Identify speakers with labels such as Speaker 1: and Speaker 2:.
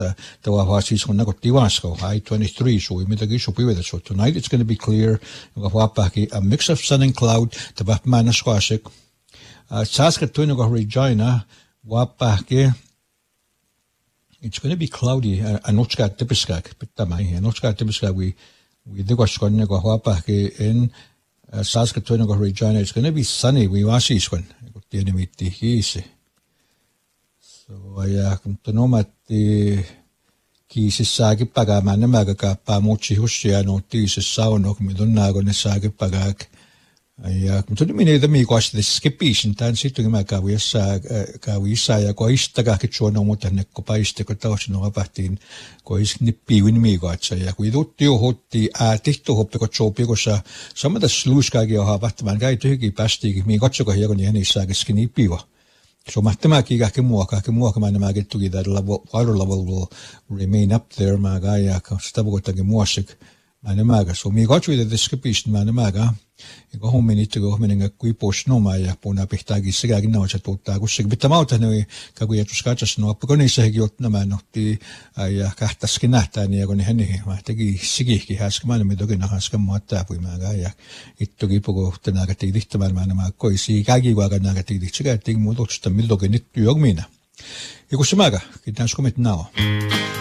Speaker 1: I-23, so we made a gish up with it. So tonight it's going to be clear. A mix of sun and cloud, the Batman squashik. Saskatoon go Regina, Wapaki. It's going to be cloudy. Anochka Tipiskak, Pitamai, Anochka Tipiskak. We do go Skon go Wapaki in Saskatoon go Regina. It's going to be sunny. We was Iskon. The enemy Tihisi. So I to know the Kisi Sagi Paga Manamaga Pamuchi Husiano, Tis Saunok, Midonago, Sagi Pagak. I to the minute me watch the skippies and tan sitting Maka, we say, Goistagaki no more than a copaistic no abatin, Gois nippy win me got say, we do hot the artist to hope because some of the sluiskagi or Batman guy to give pasti me got to go here on any sag skinny piva. So Matamaki I can walk man maggot to get that water level will remain up there, Magaya, Stabotagimwashik, Manamaga. So me got with the description, Manamaga. I go home, need to go home and a quick post no Maya, Pona Pitagi, Sigag, now at Totago, Sig, but I'm out anyway, Kaguya to scratch no, Pogoni na man of the Kata Skinata, and Yagon Henry, Matagi, Sigi, has man, Medogina, has come what tap with Magaya. It took Ipogo, the Nagati, the Manama, Koisi, Gagi Waga Nagati, the Chigating, Modoch, the Mildogan, it to Yogmina. Ikushamaga, it has come now.